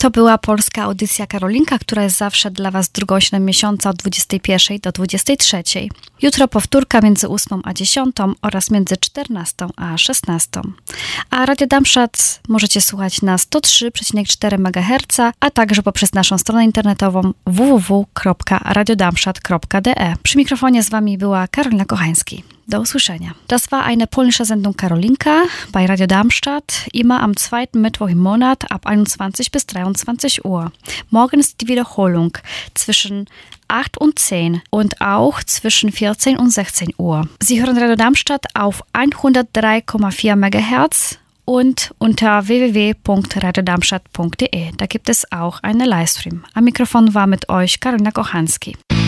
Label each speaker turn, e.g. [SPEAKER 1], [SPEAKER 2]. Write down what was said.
[SPEAKER 1] To była polska audycja Karolinka, która jest zawsze dla Was drugą środę miesiąca od 21 do 23. Jutro powtórka między 8 a 10 oraz między 14 a 16. A Radio Darmstadt możecie słuchać na 103,4 MHz, a także poprzez naszą stronę internetową www.radiodarmstadt.de. Przy mikrofonie z Wami była Karolina Kochański. Do usłyszenia. Das war eine polnische Sendung Karolinka bei Radio Darmstadt, immer am zweiten Mittwoch im Monat ab 21 bis 23 Uhr. Morgen ist die Wiederholung zwischen 8 und 10 und auch zwischen 14 und 16 Uhr. Sie hören Radio Darmstadt auf 103,4 MHz und unter www.radiodarmstadt.de. Da gibt es auch einen Livestream. Am Mikrofon war mit euch Karolina Kochański.